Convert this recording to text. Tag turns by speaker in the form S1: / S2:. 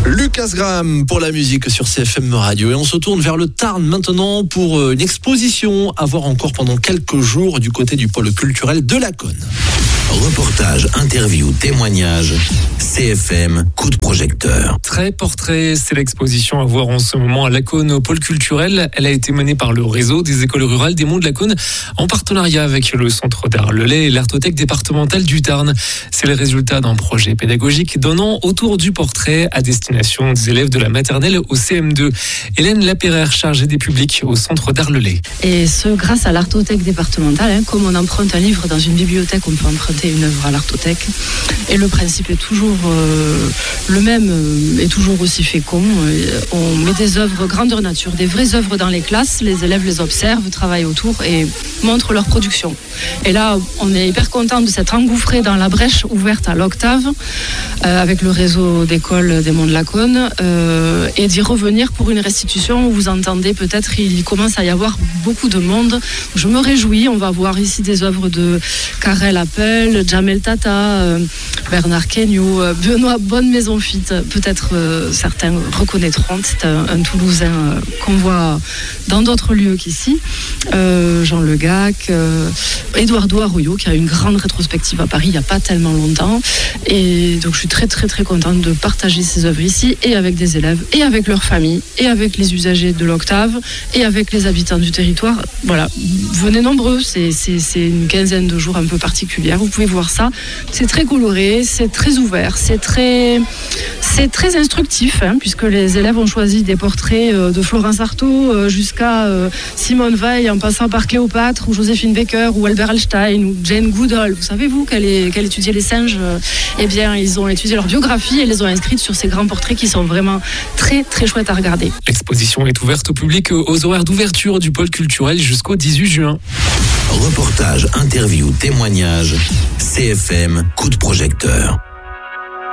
S1: Lucas Graham pour la musique sur CFM Radio. Et on se tourne vers le Tarn maintenant pour une exposition à voir encore pendant quelques jours du côté du pôle culturel de Laconne.
S2: Reportage, interview, témoignage, CFM, coup de projecteur.
S3: Très portrait, c'est l'exposition à voir en ce moment à Laconne au pôle culturel. Elle a été menée par le réseau des écoles rurales des Monts de Laconne en partenariat avec le centre d'art Lelay et l'artothèque départementale du Tarn. C'est le résultat d'un projet pédagogique donnant autour du portrait à destination des élèves de la maternelle au CM2. Hélène Lapéraire, chargée des publics au centre d'art Lelay.
S4: Et ce, grâce à l'artothèque départementale, comme on emprunte un livre dans une bibliothèque, on peut emprunter une œuvre à l'artothèque. Et le principe est toujours le même, et toujours aussi fécond. On met des œuvres grandeur nature, des vraies œuvres dans les classes, les élèves les observent, travaillent autour et montrent leur production. Et là, on est hyper content de s'être engouffré dans la brèche ouverte à l'Octave, avec le réseau d'écoles des Monts de Laconne, et d'y revenir pour une restitution où vous entendez peut-être, il commence à y avoir beaucoup de monde. Je me réjouis, on va voir ici des œuvres de Karel Appel, Jamel Tata, Bernard Kenyo, Benoît Bonne-Maison-Fit, peut-être certains reconnaîtront, c'est un Toulousain qu'on voit dans d'autres lieux qu'ici, Jean Le Gac, Eduardo Arroyo qui a une grande rétrospective à Paris il n'y a pas tellement longtemps, et donc je suis très très très contente de partager ces œuvres ici et avec des élèves et avec leurs familles et avec les usagers de l'Octave et avec les habitants du territoire. Voilà, venez nombreux, c'est une quinzaine de jours un peu particulière, vous pouvez voir ça, c'est très coloré, c'est très ouvert, c'est très instructif, puisque les élèves ont choisi des portraits de Florence Artaud jusqu'à Simone Veil, en passant par Cléopâtre ou Joséphine Baker ou Albert Einstein ou Jane Goodall. Vous savez-vous qu'elle étudiait les singes? Eh bien, ils ont étudié leur biographie et les ont inscrites sur ces grands portraits qui sont vraiment très très chouettes à regarder.
S3: L'exposition est ouverte au public aux horaires d'ouverture du pôle culturel jusqu'au 18 juin.
S2: Reportage, interview, témoignage, CFM, coup de projecteur.